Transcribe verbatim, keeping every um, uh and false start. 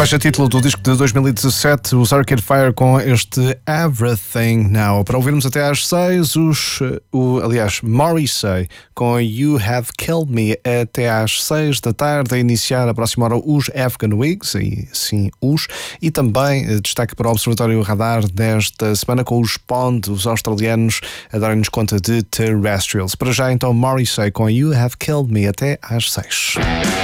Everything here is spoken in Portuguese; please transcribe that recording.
Faixa título do disco de dois mil e dezassete, os Arcade Fire, com este Everything Now. Para ouvirmos até às seis, os, o, aliás, Morrissey com You Have Killed Me até às seis da tarde. A iniciar a próxima hora os Afghan Wigs, e sim, os. E também eh, destaque para o Observatório Radar desta semana com os Pond, os australianos, a darem-nos conta de Terrestrials. Para já então, Morrissey com You Have Killed Me até às seis.